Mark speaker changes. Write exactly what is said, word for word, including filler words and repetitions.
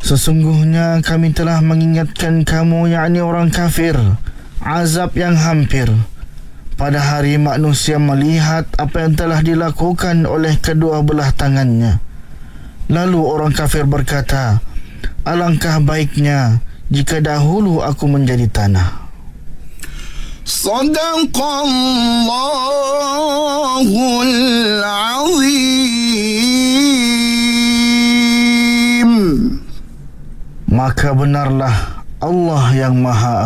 Speaker 1: Sesungguhnya kami telah mengingatkan kamu, yakni orang kafir, azab yang hampir pada hari manusia melihat apa yang telah dilakukan oleh kedua belah tangannya. Lalu orang kafir berkata, alangkah baiknya jika dahulu aku menjadi tanah.
Speaker 2: Sadaqallahul azim.
Speaker 1: Maka benarlah Allah yang Maha